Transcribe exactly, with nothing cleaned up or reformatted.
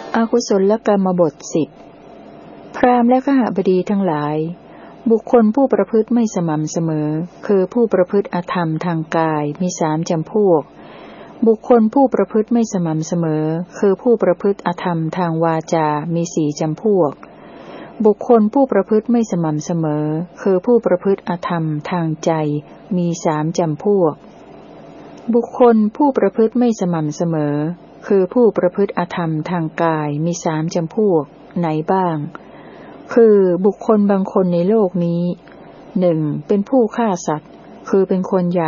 อกุศลกรรมบทสิบพราหมณ์และขหบดีทั้งหลายบุคคลผู้ประพฤติไม่สม่ำเสมอคือผู้ประพฤติอธรรมทางกายมีสามจำพวกบุคคลผู้ประพฤติไม่สม่ำเสมอคือผู้ประพฤติอธรรมทางวาจามีสี่จำพวกบุคคลผู้ประพฤติไม่สม่ำเสมอคือผู้ประพฤติอธรรมทางใจมีสามจำพวกบุคคลผู้ประพฤติไม่สม่ำเสมอคือผู้ประพฤติอธรรมทางกายมีสามจำพวกไหนบ้างคือบุคคลบางคนในโลกนี้หนึ่งเป็นผู้ฆ่าสัตว์คือเป็นคนหยาบ